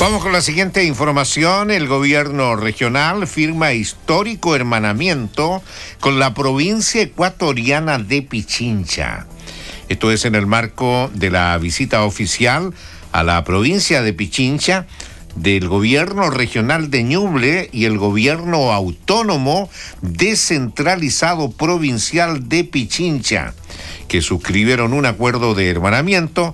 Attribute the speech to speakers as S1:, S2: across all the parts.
S1: Vamos con la siguiente información. El gobierno regional firma histórico hermanamiento con la provincia ecuatoriana de Pichincha. Esto es en el marco de la visita oficial a la provincia de Pichincha del gobierno regional de Ñuble y el gobierno autónomo descentralizado provincial de Pichincha, que suscribieron un acuerdo de hermanamiento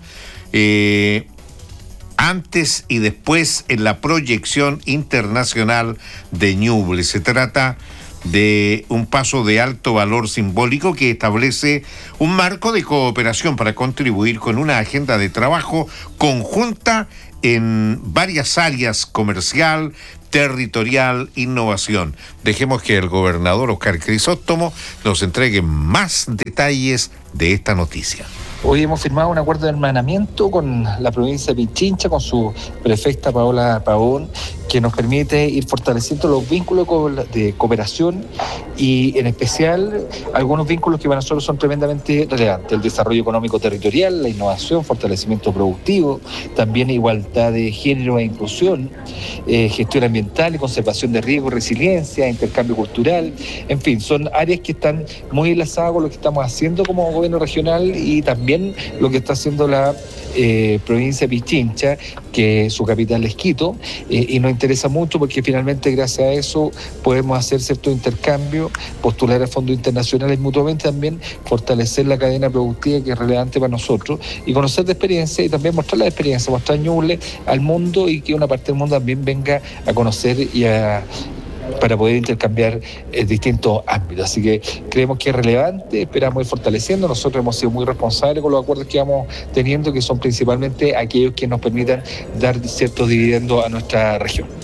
S1: antes y después en la proyección internacional de Ñuble. Se trata de un paso de alto valor simbólico que establece un marco de cooperación para contribuir con una agenda de trabajo conjunta en varias áreas: comercial, territorial, innovación. Dejemos que el gobernador Oscar Crisóstomo nos entregue más detalles de esta noticia.
S2: Hoy hemos firmado un acuerdo de hermanamiento con la provincia de Pichincha, con su prefecta Paola Pavón, que nos permite ir fortaleciendo los vínculos de cooperación y en especial algunos vínculos que para nosotros son tremendamente relevantes: el desarrollo económico territorial, la innovación, fortalecimiento productivo, también igualdad de género e inclusión, gestión ambiental y conservación de riesgos, resiliencia, intercambio cultural. En fin, son áreas que están muy enlazadas con lo que estamos haciendo como gobierno regional y también lo que está haciendo la provincia de Pichincha, que su capital es Quito, y nos interesa mucho porque finalmente gracias a eso podemos hacer cierto intercambio, postular a fondos internacionales, mutuamente también fortalecer la cadena productiva, que es relevante para nosotros, y conocer de experiencia y también mostrar la experiencia, mostrar Ñuble al mundo y que una parte del mundo también venga a conocer para poder intercambiar distintos ámbitos. Así que creemos que es relevante, esperamos ir fortaleciendo. Nosotros hemos sido muy responsables con los acuerdos que vamos teniendo, que son principalmente aquellos que nos permitan dar ciertos dividendos a nuestra región.